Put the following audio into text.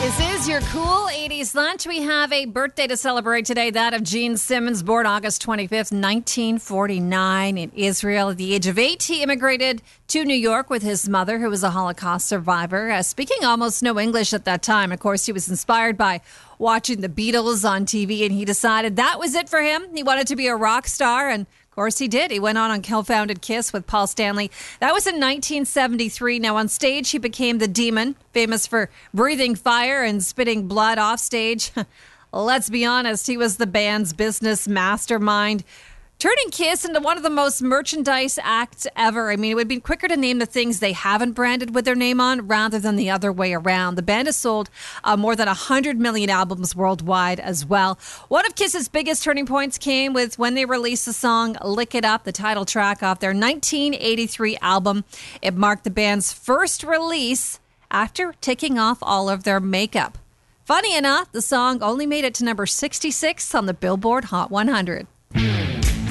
This is your cool 80s lunch. We have a birthday to celebrate today, that of Gene Simmons, born August 25th, 1949 in Israel. At the age of 8, he immigrated to New York with his mother, who was a Holocaust survivor. Speaking almost no English at that time. Of course, he was inspired by watching the Beatles on TV, and he decided that was it for him. He wanted to be a rock star, and of course he did. He went on and co-founded Kiss with Paul Stanley. That was in 1973. Now on stage, he became the Demon, famous for breathing fire and spitting blood off stage. Let's be honest, he was the band's business mastermind, turning Kiss into one of the most merchandise acts ever. I mean, it would be quicker to name the things they haven't branded with their name on rather than the other way around. The band has sold more than 100 million albums worldwide as well. One of Kiss's biggest turning points came with when they released the song Lick It Up, the title track off their 1983 album. It marked the band's first release after taking off all of their makeup. Funny enough, the song only made it to number 66 on the Billboard Hot 100.